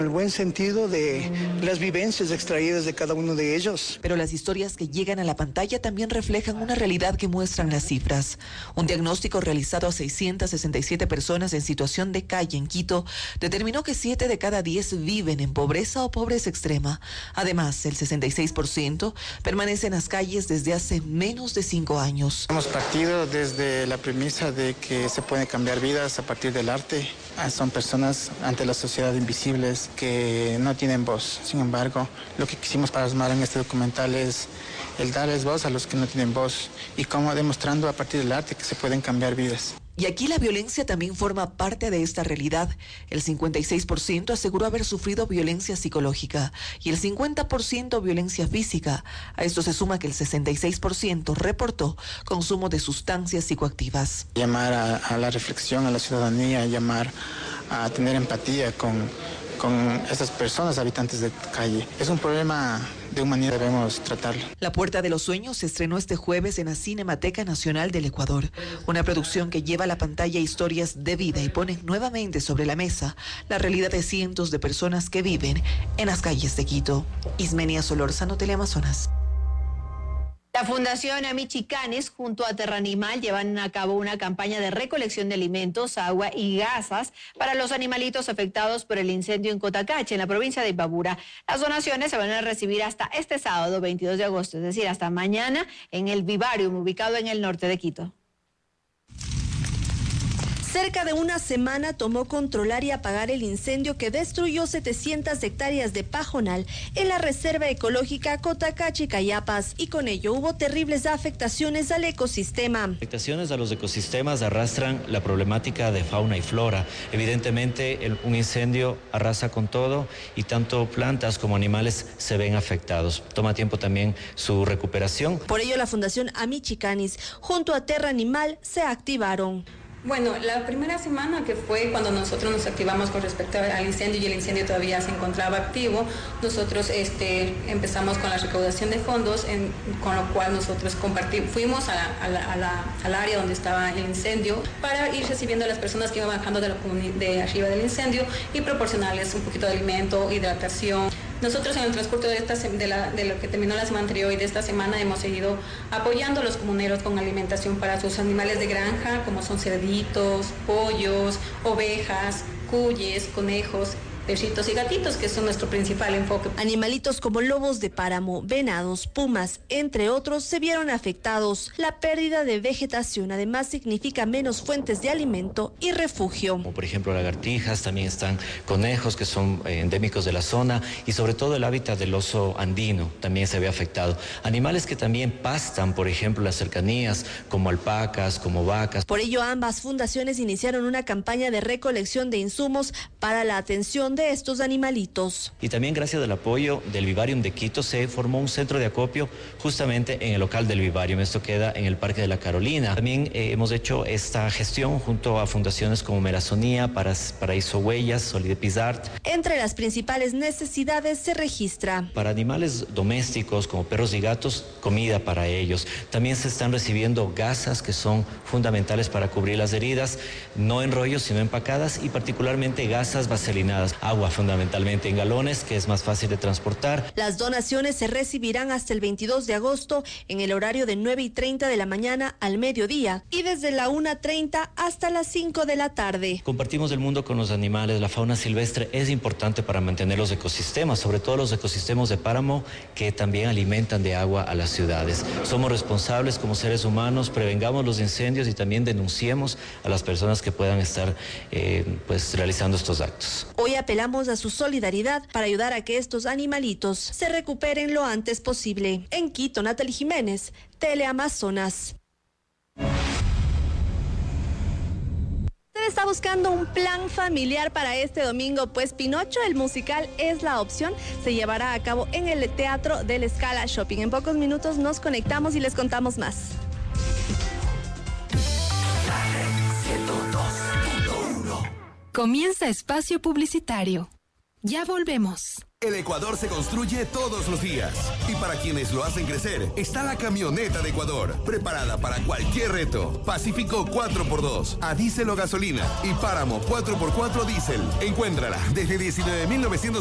El buen sentido de las vivencias extraídas de cada uno de ellos. Pero las historias que llegan a la pantalla también reflejan una realidad que muestran las cifras. Un diagnóstico realizado a 667 personas en situación de calle en Quito determinó que 7 de cada 10 viven en pobreza o pobreza extrema. Además, el 66% permanece en las calles desde hace menos de 5 años. Hemos partido desde la premisa de que se pueden cambiar vidas a partir del arte. Son personas ante la sociedad invisibles que no tienen voz. Sin embargo, lo que quisimos plasmar en este documental es el darles voz a los que no tienen voz y cómo demostrando a partir del arte que se pueden cambiar vidas. Y aquí la violencia también forma parte de esta realidad. El 56% aseguró haber sufrido violencia psicológica y el 50% violencia física. A esto se suma que el 66% reportó consumo de sustancias psicoactivas. Llamar a la reflexión, a la ciudadanía, llamar a tener empatía con esas personas habitantes de calle. Es un problema de humanidad, debemos tratarlo. La Puerta de los Sueños se estrenó este jueves en la Cinemateca Nacional del Ecuador, una producción que lleva a la pantalla historias de vida y pone nuevamente sobre la mesa la realidad de cientos de personas que viven en las calles de Quito. Ismenia Solórzano, Teleamazonas. La Fundación Amichicanes junto a Terranimal llevan a cabo una campaña de recolección de alimentos, agua y gasas para los animalitos afectados por el incendio en Cotacache, en la provincia de Imbabura. Las donaciones se van a recibir hasta este sábado 22 de agosto, es decir, hasta mañana en el Vivarium, ubicado en el norte de Quito. Cerca de una semana tomó controlar y apagar el incendio que destruyó 700 hectáreas de pajonal en la Reserva Ecológica Cotacache-Cayapas, y con ello hubo terribles afectaciones al ecosistema. Afectaciones a los ecosistemas arrastran la problemática de fauna y flora. Evidentemente, un incendio arrasa con todo y tanto plantas como animales se ven afectados. Toma tiempo también su recuperación. Por ello, la Fundación Amichicanis junto a Terranimal se activaron. Bueno, la primera semana, que fue cuando nosotros nos activamos con respecto al incendio y el incendio todavía se encontraba activo, nosotros empezamos con la recaudación de fondos, con lo cual nosotros fuimos al área donde estaba el incendio para ir recibiendo a las personas que iban bajando de arriba del incendio y proporcionarles un poquito de alimento, hidratación. Nosotros en el transcurso de lo que terminó la semana anterior y de esta semana hemos seguido apoyando a los comuneros con alimentación para sus animales de granja, como son cerditos, pollos, ovejas, cuyes, conejos, perritos y gatitos, que son nuestro principal enfoque. Animalitos como lobos de páramo, venados, pumas, entre otros, se vieron afectados. La pérdida de vegetación además significa menos fuentes de alimento y refugio. Como por ejemplo lagartijas, también están conejos que son endémicos de la zona, y sobre todo el hábitat del oso andino también se ve afectado. Animales que también pastan, por ejemplo, en las cercanías, como alpacas, como vacas. Por ello, ambas fundaciones iniciaron una campaña de recolección de insumos para la atención de estos animalitos. Y también gracias al apoyo del Vivarium de Quito se formó un centro de acopio justamente en el local del Vivarium. Esto queda en el Parque de la Carolina. También hemos hecho esta gestión junto a fundaciones como Merazonía, Paraíso Huellas, Solidepizart. Entre las principales necesidades se registra: para animales domésticos como perros y gatos, comida para ellos. También se están recibiendo gasas que son fundamentales para cubrir las heridas, no en rollos sino empacadas, y particularmente gasas vaselinadas. Agua fundamentalmente en galones, que es más fácil de transportar. Las donaciones se recibirán hasta el 22 de agosto en el horario de 9:30 de la mañana al mediodía y desde la 1:30 hasta las 5 de la tarde. Compartimos el mundo con los animales. La fauna silvestre es importante para mantener los ecosistemas, sobre todo los ecosistemas de páramo, que también alimentan de agua a las ciudades. Somos responsables como seres humanos, prevengamos los incendios y también denunciemos a las personas que puedan estar realizando estos actos. Hoy apelamos a su solidaridad para ayudar a que estos animalitos se recuperen lo antes posible. En Quito, Natalie Jiménez, Teleamazonas. ¿Usted está buscando un plan familiar para este domingo? Pues Pinocho, el musical, es la opción. Se llevará a cabo en el Teatro del Scala Shopping. En pocos minutos nos conectamos y les contamos más. Comienza espacio publicitario. Ya volvemos. El Ecuador se construye todos los días. Y para quienes lo hacen crecer, está la camioneta de Ecuador, preparada para cualquier reto. Pacífico 4x2, a diésel o gasolina. Y Páramo 4x4 diésel. Encuéntrala desde 19.900